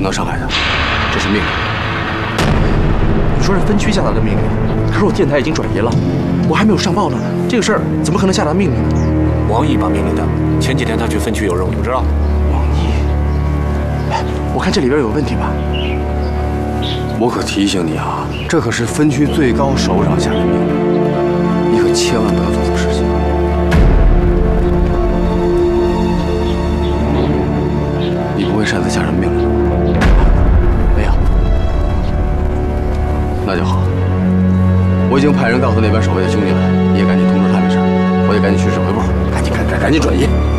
能伤害他，这是命令。 你说是分区下达的命令，可是我电台已经转移了，我还没有上报呢。这个事儿怎么可能下达命令呢？ 王毅把命令的，前几天他去分区有任务，不知道。 王毅，哎，我看这里边有问题吧？ 我可提醒你啊，这可是分区最高首长下的命令，你可千万不要做错事情。你不会擅自下什么命令？ 没有。 那就好。我已经派人告诉那边守卫的兄弟了，你也赶紧通知他们一声，我也赶紧去指挥部，赶紧转移。